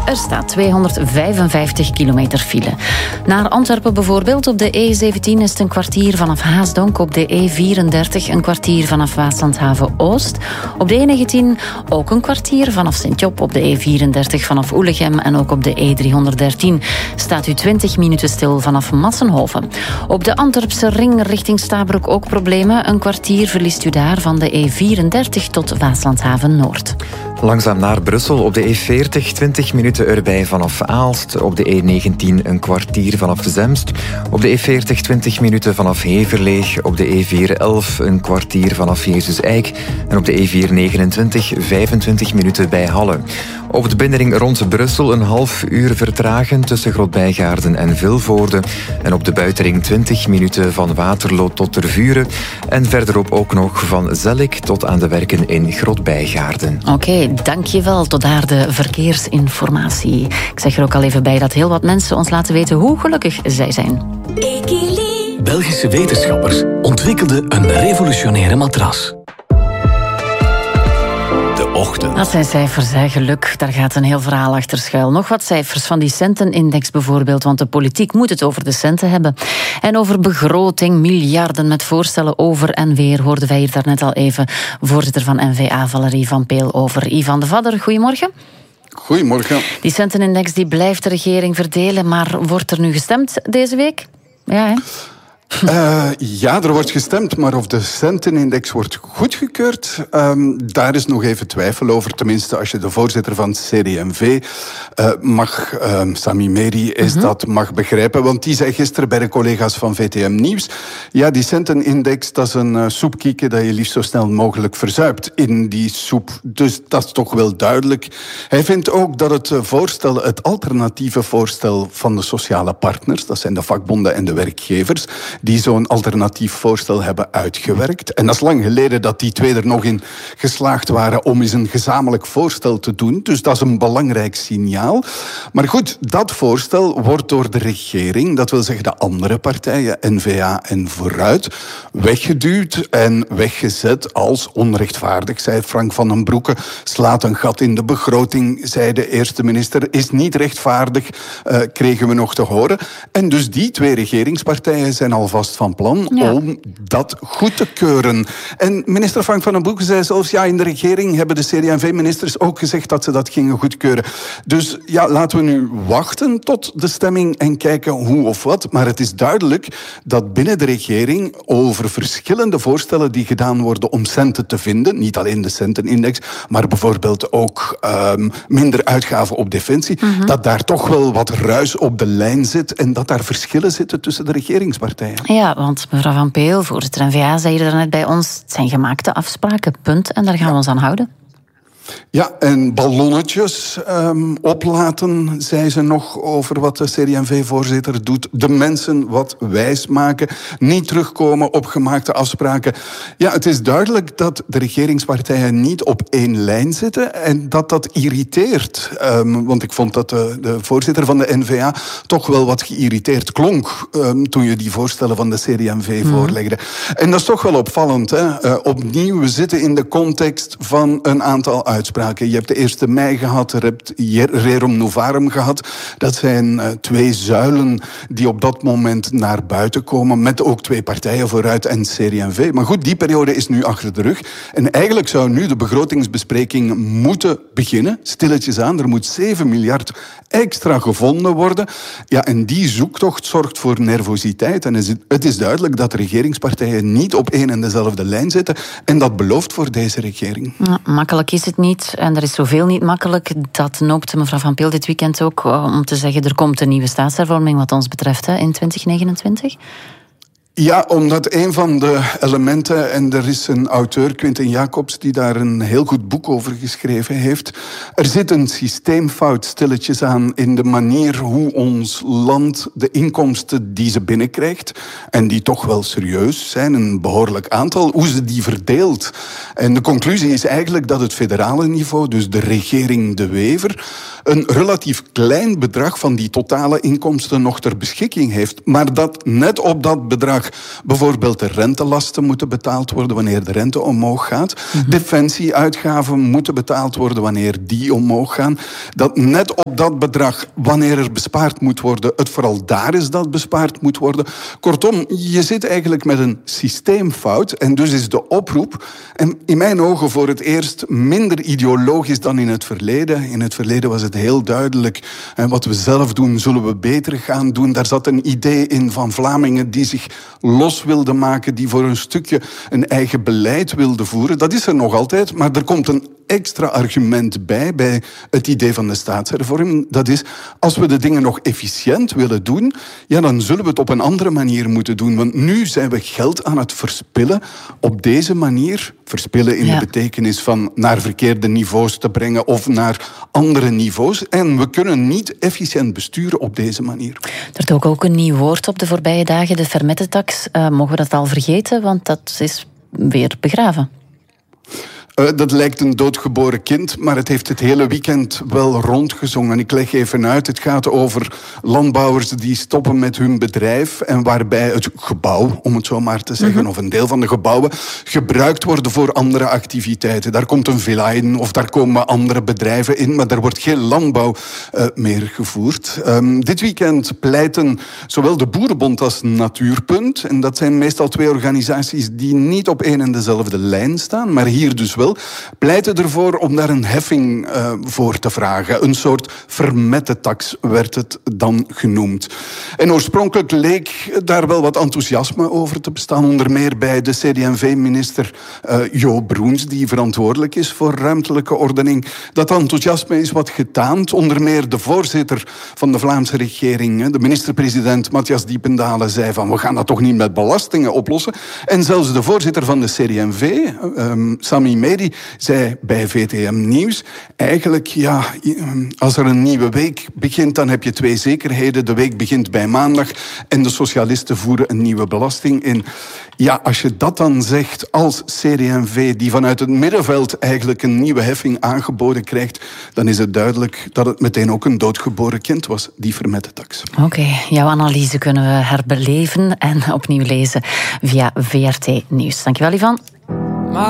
Er staat 255 kilometer file. Naar Antwerpen bijvoorbeeld op de E17 is het een kwartier vanaf Haasdonk. Op de E34 een kwartier vanaf Waaslandhaven-Oost. Op de E19 ook een kwartier vanaf Sint-Job. Op de E34 vanaf Oelegem en ook op de E313 staat u 20 minuten stil vanaf Massenhoven. Op de Antwerpse ring richting Stabroek ook problemen. Een kwartier verliest u daar van de E34 tot Waaslandhaven-Noord. Langzaam naar Brussel op de E40, 20 minuten erbij vanaf Aalst. Op de E19 een kwartier vanaf Zemst. Op de E40 20 minuten vanaf Heverleeg. Op de E411 een kwartier vanaf Jezus-Eik. En op de E429 25 minuten bij Halle. Op de binnenring rond Brussel een half uur vertragen tussen Grootbijgaarden en Vilvoorde. En op de buitenring 20 minuten van Waterloo tot Tervuren. En verderop ook nog van Zellik tot aan de werken in Grootbijgaarden. Oké, dankjewel. Tot daar de verkeersinformatie. Ik zeg er ook al even bij dat heel wat mensen ons laten weten hoe gelukkig zij zijn. Belgische wetenschappers ontwikkelden een revolutionaire matras. Dat zijn cijfers, hè. Geluk. Daar gaat een heel verhaal achter schuil. Nog wat cijfers van die centenindex bijvoorbeeld, want de politiek moet het over de centen hebben. En over begroting, miljarden met voorstellen over en weer, hoorden wij hier daarnet al even voorzitter van N-VA, Valerie Van Peel, over. Ivan de Vadder, goedemorgen. Goedemorgen. Die centenindex die blijft de regering verdelen, maar wordt er nu gestemd deze week? Ja, hè? Ja, er wordt gestemd, maar of de centenindex wordt goedgekeurd, daar is nog even twijfel over. Tenminste, als je de voorzitter van het CD&V Sami Meri, dat mag begrijpen. Want die zei gisteren bij de collega's van VTM Nieuws, ja, die centenindex, dat is een soepkieken dat je liefst zo snel mogelijk verzuipt in die soep. Dus dat is toch wel duidelijk. Hij vindt ook dat het alternatieve voorstel van de sociale partners, dat zijn de vakbonden en de werkgevers, die zo'n alternatief voorstel hebben uitgewerkt. En dat is lang geleden dat die twee er nog in geslaagd waren om eens een gezamenlijk voorstel te doen. Dus dat is een belangrijk signaal. Maar goed, dat voorstel wordt door de regering, dat wil zeggen de andere partijen, N-VA en Vooruit, weggeduwd en weggezet als onrechtvaardig, zei Frank van den Broeke. Slaat een gat in de begroting, zei de eerste minister. Is niet rechtvaardig, kregen we nog te horen. En dus die twee regeringspartijen zijn alvast van plan om dat goed te keuren. En minister Frank van den Broeke zei zelfs, ja, in de regering hebben de CD&V-ministers ook gezegd dat ze dat gingen goedkeuren. Dus ja, laten we nu wachten tot de stemming en kijken hoe of wat. Maar het is duidelijk dat binnen de regering over verschillende voorstellen die gedaan worden om centen te vinden, niet alleen de centenindex, maar bijvoorbeeld ook minder uitgaven op defensie, dat daar toch wel wat ruis op de lijn zit en dat daar verschillen zitten tussen de regeringspartijen. Ja, want mevrouw Van Peel, voorzitter N-VA, zei er net bij ons, het zijn gemaakte afspraken, punt, en daar gaan we ons aan houden. Ja, en ballonnetjes oplaten, zei ze nog over wat de CD&V-voorzitter doet. De mensen wat wijs maken, niet terugkomen op gemaakte afspraken. Ja, het is duidelijk dat de regeringspartijen niet op één lijn zitten en dat irriteert. Want ik vond dat de voorzitter van de N-VA toch wel wat geïrriteerd klonk toen je die voorstellen van de CD&V voorlegde. En dat is toch wel opvallend, hè? Opnieuw, we zitten in de context van een aantal uitspraken. Je hebt de 1 mei gehad, je hebt Rerum Novarum gehad. Dat zijn twee zuilen die op dat moment naar buiten komen, met ook twee partijen, Vooruit en CD&V. Maar goed, die periode is nu achter de rug. En eigenlijk zou nu de begrotingsbespreking moeten beginnen, stilletjes aan. Er moet 7 miljard extra gevonden worden. Ja, en die zoektocht zorgt voor nervositeit. En het is duidelijk dat de regeringspartijen niet op één en dezelfde lijn zitten. En dat belooft voor deze regering. Ja, makkelijk is het niet. En er is zoveel niet makkelijk. Dat noopte mevrouw Van Peel dit weekend ook om te zeggen, er komt een nieuwe staatshervorming wat ons betreft in 2029. Ja, omdat een van de elementen, en er is een auteur, Quinten Jacobs, die daar een heel goed boek over geschreven heeft. Er zit een systeemfout stilletjes aan in de manier hoe ons land de inkomsten die ze binnenkrijgt, en die toch wel serieus zijn, een behoorlijk aantal, hoe ze die verdeelt. En de conclusie is eigenlijk dat het federale niveau, dus de regering De Wever, een relatief klein bedrag van die totale inkomsten nog ter beschikking heeft. Maar dat net op dat bedrag bedrag. Bijvoorbeeld de rentelasten moeten betaald worden wanneer de rente omhoog gaat. Defensieuitgaven moeten betaald worden wanneer die omhoog gaan. Dat net op dat bedrag, wanneer er bespaard moet worden, het vooral daar is dat bespaard moet worden. Kortom, je zit eigenlijk met een systeemfout en dus is de oproep, en in mijn ogen voor het eerst minder ideologisch dan in het verleden. In het verleden was het heel duidelijk, wat we zelf doen, zullen we beter gaan doen. Daar zat een idee in van Vlamingen die zich los wilden maken, die voor een stukje een eigen beleid wilden voeren. Dat is er nog altijd, maar er komt een extra argument bij het idee van de staatshervorming. Dat is, als we de dingen nog efficiënt willen doen, ja, dan zullen we het op een andere manier moeten doen. Want nu zijn we geld aan het verspillen op deze manier. Verspillen in de betekenis van naar verkeerde niveaus te brengen of naar andere niveaus. En we kunnen niet efficiënt besturen op deze manier. Er dook ook een nieuw woord op de voorbije dagen, de fermettetax. Mogen we dat al vergeten? Want dat is weer begraven. Dat lijkt een doodgeboren kind, maar het heeft het hele weekend wel rondgezongen. Ik leg even uit, het gaat over landbouwers die stoppen met hun bedrijf en waarbij het gebouw, om het zo maar te zeggen, of een deel van de gebouwen, gebruikt worden voor andere activiteiten. Daar komt een villa in of daar komen andere bedrijven in, maar er wordt geen landbouw meer gevoerd. Dit weekend pleiten zowel de Boerenbond als Natuurpunt, en dat zijn meestal twee organisaties die niet op één en dezelfde lijn staan, maar hier dus wel, pleiten ervoor om daar een heffing voor te vragen. Een soort vermettetax werd het dan genoemd. En oorspronkelijk leek daar wel wat enthousiasme over te bestaan, onder meer bij de CD&V-minister Jo Broens, die verantwoordelijk is voor ruimtelijke ordening. Dat enthousiasme is wat getaand. Onder meer de voorzitter van de Vlaamse regering, de minister-president Matthias Diependalen, zei van we gaan dat toch niet met belastingen oplossen. En zelfs de voorzitter van de CD&V, Sami Medi, zei bij VTM Nieuws, eigenlijk, ja, als er een nieuwe week begint, dan heb je twee zekerheden. De week begint bij maandag en de socialisten voeren een nieuwe belasting in. Ja, als je dat dan zegt als CD&V, die vanuit het middenveld eigenlijk een nieuwe heffing aangeboden krijgt, dan is het duidelijk dat het meteen ook een doodgeboren kind was, die vermettetax. Oké, jouw analyse kunnen we herbeleven en opnieuw lezen via VRT Nieuws. Dankjewel, Ivan.